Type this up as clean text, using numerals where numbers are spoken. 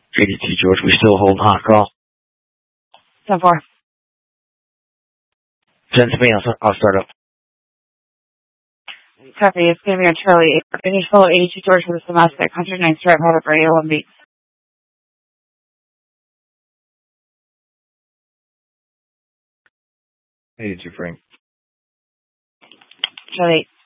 82 George, we still hold hot call. 10-4. Send to me, I'll start up. Copy, it's going to be on Charlie. Finish follow 82 George for this domestic. 109 stripe, hold up radio, 1 beat. 82 Frank. Charlie.